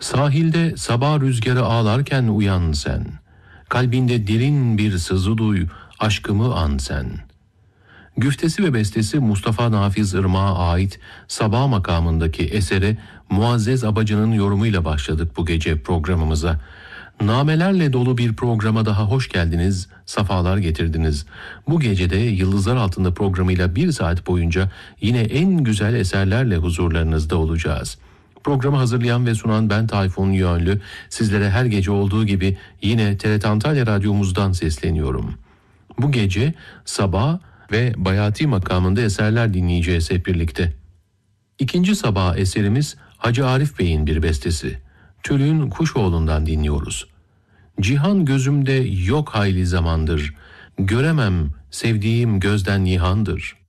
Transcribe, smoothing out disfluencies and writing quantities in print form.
Sahilde sabah rüzgarı ağlarken uyan sen. Kalbinde derin bir sızı duy, aşkımı an sen. Güftesi ve bestesi Mustafa Nafiz Irmak'a ait Sabah makamındaki esere Muazzez Abacı'nın yorumuyla başladık bu gece programımıza. Namelerle dolu bir programa daha hoş geldiniz, safalar getirdiniz. Bu gecede Yıldızlar Altında programıyla 1 saat boyunca yine en güzel eserlerle huzurlarınızda olacağız. Programı hazırlayan ve sunan ben Tayfun Yönlü. Sizlere her gece olduğu gibi yine TRT Antalya Radyomuzdan sesleniyorum. Bu gece Sabah ve Bayati makamında eserler dinleyeceğiz hep birlikte. İkinci Sabah eserimiz Hacı Arif Bey'in bir bestesi. Tülün Kuşoğlu'ndan dinliyoruz. Cihan gözümde yok hayli zamandır, göremem sevdiğim gözden nihandır.